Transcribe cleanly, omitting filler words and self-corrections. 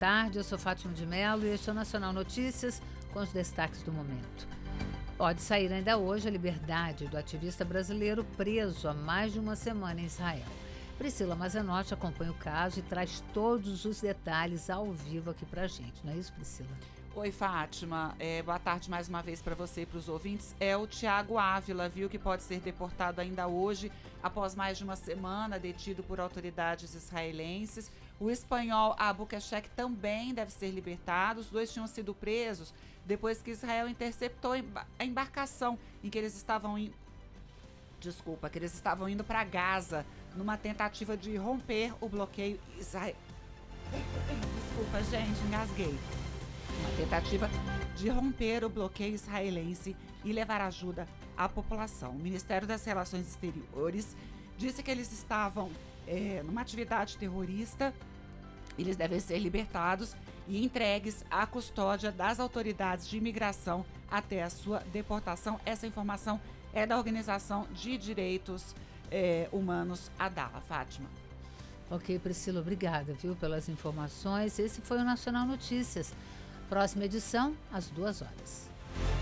Tarde, eu sou Fátima de Mello e este é o Nacional Notícias com os destaques do momento. Pode sair ainda hoje a liberdade do ativista brasileiro preso há mais de uma semana em Israel. Priscila Mazenotti acompanha o caso e traz todos os detalhes ao vivo aqui pra gente, não é isso, Priscila? Oi, Fátima. Boa tarde mais uma vez para você e para os ouvintes. É o Thiago Ávila, viu, que pode ser deportado ainda hoje, após mais de uma semana detido por autoridades israelenses. O espanhol Abu Keshek também deve ser libertado. Os dois tinham sido presos depois que Israel interceptou a embarcação em que eles estavam indo. Que eles estavam indo para Gaza numa tentativa de romper o bloqueio israelense. Desculpa, gente, engasguei. Uma tentativa de romper o bloqueio israelense e levar ajuda à população. O Ministério das Relações Exteriores disse que eles estavam numa atividade terrorista. Eles devem ser libertados e entregues à custódia das autoridades de imigração até a sua deportação. Essa informação é da Organização de Direitos Humanos, ADALA. Fátima. Ok, Priscila, obrigada, viu, pelas informações. Esse foi o Nacional Notícias. Próxima edição, às 2 horas.